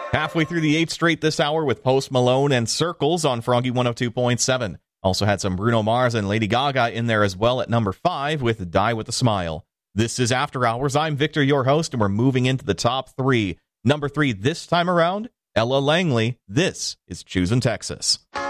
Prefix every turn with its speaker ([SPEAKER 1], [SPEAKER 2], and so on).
[SPEAKER 1] Halfway through the 8th straight this hour with Post Malone and Circles on Froggy 102.7. Also had some Bruno Mars and Lady Gaga in there as well at number 5 with Die With a Smile. This is After Hours. I'm Victor, your host, and we're moving into the top 3. Number 3 this time around, Ella Langley. This is Choosin' Texas.